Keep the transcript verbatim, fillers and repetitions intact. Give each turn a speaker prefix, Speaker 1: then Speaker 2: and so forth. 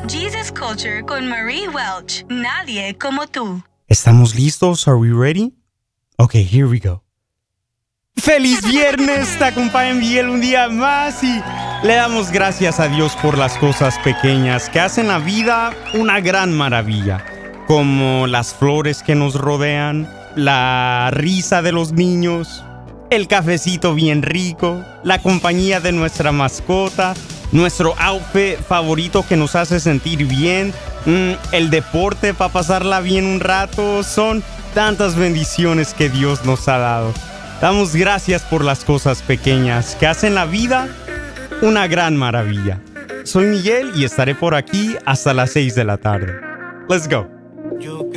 Speaker 1: Jesus Culture con Marie Welch. Nadie como tú.
Speaker 2: ¿Estamos listos? Are we ready? Okay, here we go. ¡Feliz viernes! Te acompaña Miguel un día más y le damos gracias a Dios por las cosas pequeñas que hacen la vida una gran maravilla, como las flores que nos rodean, la risa de los niños, el cafecito bien rico, la compañía de nuestra mascota, nuestro outfit favorito que nos hace sentir bien, mm, el deporte para pasarla bien un rato. Son tantas bendiciones que Dios nos ha dado. Damos gracias por las cosas pequeñas que hacen la vida una gran maravilla. Soy Miguel y estaré por aquí hasta las seis de la tarde. Let's go.